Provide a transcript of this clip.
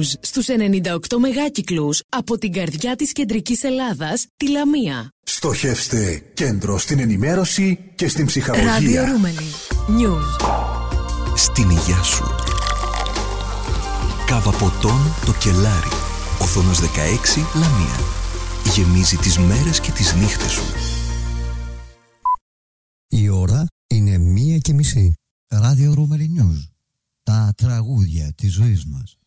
News στους 98 μεγάκυκλους από την καρδιά της κεντρικής Ελλάδας, τη Λαμία. Στοχεύστε κέντρο στην ενημέρωση και στην ψυχαγωγία. Ραδιορούμενη News. Στην υγειά σου. Κάβα ποτών το Κελάρι. Οθόνος 16 Λαμία. Γεμίζει τις μέρες και τις νύχτες σου. Η ώρα είναι 1:30. Ραδιορούμενη News. Τα τραγούδια της ζωής μας.